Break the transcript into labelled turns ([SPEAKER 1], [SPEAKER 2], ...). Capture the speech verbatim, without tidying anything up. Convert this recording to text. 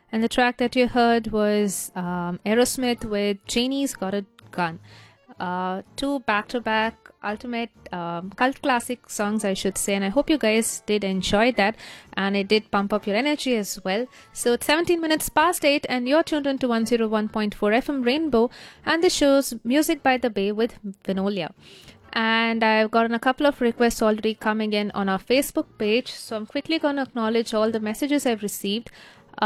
[SPEAKER 1] And the track that you heard was um, Aerosmith with Janie's Got a Gun. Uh, two back-to-back ultimate um, cult classic songs, I should say, and I hope you guys did enjoy that, and it did pump up your energy as well. So it's seventeen minutes past eight, and you're tuned into one oh one point four F M Rainbow, and the show's Music by the Bay with Vinolia. And I've gotten a couple of requests already coming in on our Facebook page, so I'm quickly going to acknowledge all the messages I've received.